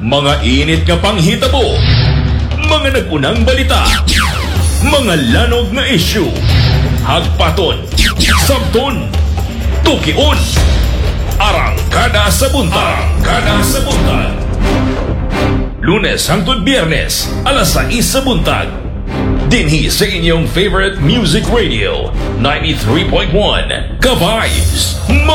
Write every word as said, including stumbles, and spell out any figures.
Mga init nga panghitabo, mga nagunang balita, mga lanog na issue, hagpaton, sabton, tukion, arangkada sa buntag, arangkada sa buntag. Lunes hangtod Biyernes, alas sais sa buntag. Dinhi sa inyong favorite music radio, ninety-three point one, Ka-Vibes.